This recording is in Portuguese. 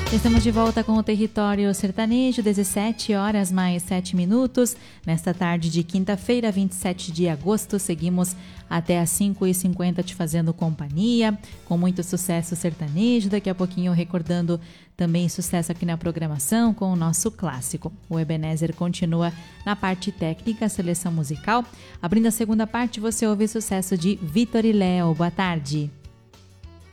Estamos de volta com o Território Sertanejo, 17 horas mais 7 minutos. Nesta tarde de quinta-feira, 27 de agosto, seguimos até às 5h50 te fazendo companhia, com muito sucesso sertanejo. Daqui a pouquinho recordando também sucesso aqui na programação com o nosso clássico. O Ebenezer continua na parte técnica, seleção musical. Abrindo a segunda parte, você ouve sucesso de Vitor e Léo. Boa tarde.